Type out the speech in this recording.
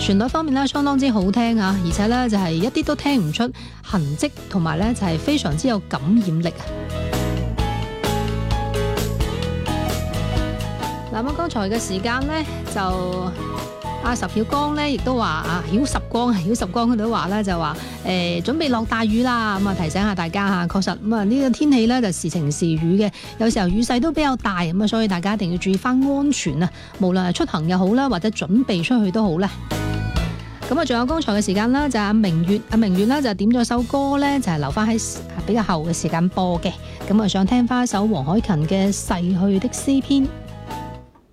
旋律方面咧相當之好聽啊，而且咧就係一啲都聽唔出痕跡，同埋咧就係非常之有感染力啊！嗱，咁剛才嘅時間咧就十曉光咧亦都話曉十光佢都話咧就話準備落大雨啦，咁啊提醒下大家嚇，確實咁啊呢個天氣咧就時晴時雨嘅，有時候雨勢都比較大，咁啊所以大家一定要注意翻安全啊，無論係出行又好啦，或者準備出去都好咧。咁啊，仲有剛才嘅時間啦，就係阿明月咧就點咗首歌咧，就係留翻喺比較後嘅時間播嘅。咁啊，想聽翻一首黃凱芹嘅《逝去的詩篇》。